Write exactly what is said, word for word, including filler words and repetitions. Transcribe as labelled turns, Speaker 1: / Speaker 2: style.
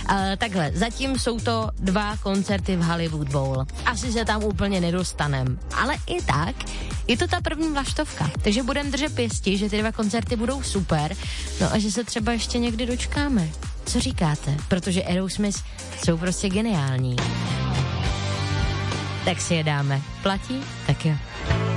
Speaker 1: takhle, zatím jsou to dva koncerty v Hollywood Bowl. Asi se tam úplně nedostanem, ale i tak je to ta první vlaštovka, takže budeme držet pěsti, že ty dva koncerty budou super, no a že se třeba ještě někdy dočkáme. Co říkáte? Protože Aerosmith jsou prostě geniální. Tak si je dáme. Platí? Tak jo.